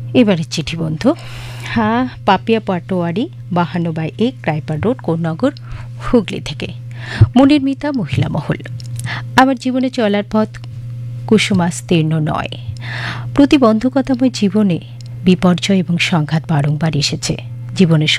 এবারের চিঠি বন্ধু। হ্যাঁ, পাপিয়া পাটোয়ারি 52/1 রায়পার রোড, কোন্নগর, হুগলি থেকে। মনের মিতা, মহিলা মহল। আমার জীবনে চলার পথ কুসুমাস্তীর্ণ নয়। প্রতিবন্ধকতাময় জীবনে বিপর্যয় এবং সংঘাত বারংবার এসেছে। জীবনের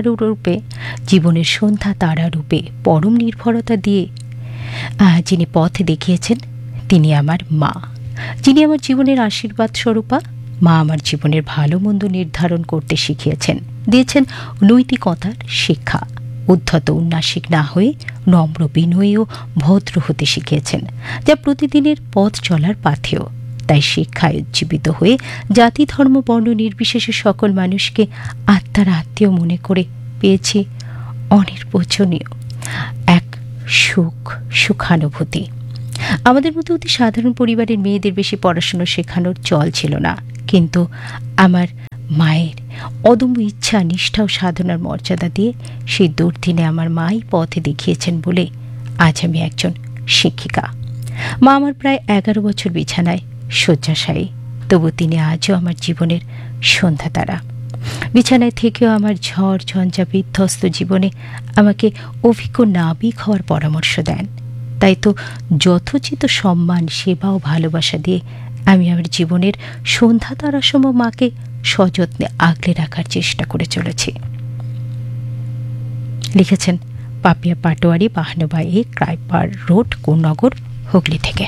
সন্ধ্যা তারা রূপে পরম নির্ভরতা দিয়ে যিনি পথ দেখিয়েছেন তিনি আমার মা, যিনি আমার জীবনের আশীর্বাদ স্বরূপা। মা আমার জীবনের ভালো মন্দ নির্ধারণ করতে শিখিয়েছেন, দিয়েছেন নৈতিকতার শিক্ষা। উদ্ধত উন্নাসিক না হয়ে নম্র বিনয়ী ও ভদ্র হতে শিখিয়েছেন, যা প্রতিদিনের পথ চলার পাথেয়। তাই শিক্ষায় উজ্জীবিত হয়ে জাতি ধর্ম বর্ণ নির্বিশেষে সকল মানুষকে আত্মার আত্মীয় মনে করে পেয়েছি অনির্বচনীয় এক সুখানুভূতি। আমাদের মতো অতি সাধারণ পরিবারের মেয়েদের বেশি পড়াশুনো শেখানোর চল ছিল না, কিন্তু আমার মায়ের অদম্য ইচ্ছা, নিষ্ঠা ও সাধনার মর্যাদা দিয়ে সেই দুর্দিনে আমার মাই পথে দেখিয়েছেন বলে আজ আমি একজন শিক্ষিকা। মা আমার প্রায় 11 বছর বিছানায় শয্যাশায়ী, তবু তিনি আজও আমার জীবনের সন্ধ্যা তারা। বিছানায় থেকেও আমার ঝড় ঝঞ্ঝা বিধ্বস্ত জীবনে আমাকে অভিজ্ঞ নাবিক হওয়ার পরামর্শ দেন। তাই তো যথোচিত সম্মান, সেবা ও ভালোবাসা দিয়ে আমি আমার জীবনের সন্ধ্যা তারাসম মাকে সযত্নে আগলে রাখার চেষ্টা করে চলেছি। লিখেছেন পাপিয়া পাটোয়ারি 52/1 রায়পার রোড, কোন্নগর, হুগলি থেকে।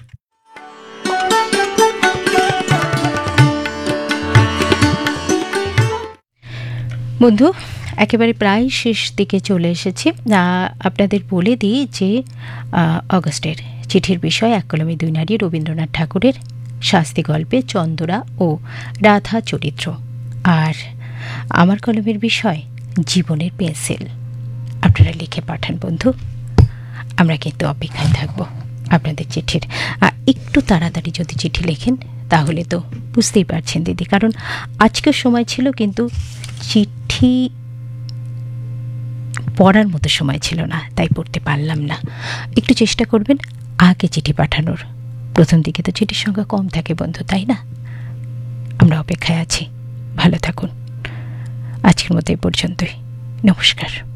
বন্ধু, একেবারে প্রায় শেষ দিকে চলে এসেছি। আপনাদের বলে দিই যে অগস্টের চিঠির বিষয় এক কলমে দুই নারী, রবীন্দ্রনাথ ঠাকুরের শাস্তি গল্পে চন্দরা ও রাধা চরিত্র। আর আমার কলমের বিষয় জীবনের পেন্সিল। আপনারা লিখে পাঠান বন্ধু, আমরা কিন্তু অপেক্ষায় থাকবো আপনাদের চিঠির। একটু তাড়াতাড়ি যদি চিঠি লেখেন তাহলে তো বুঝতেই পারছেন দিদি, কারণ আজকের সময় ছিল কিন্তু চিঠি পড়ার মতো সময় ছিল না, তাই পড়তে পারলাম না। একটু চেষ্টা করবেন আগে চিঠি পাঠানোর। প্রথম দিকে তো চিঠির সংখ্যা কম থাকে বন্ধু, তাই না? আমরা অপেক্ষায় আছি। ভালো থাকুন। আজকের মতো এই পর্যন্তই। নমস্কার।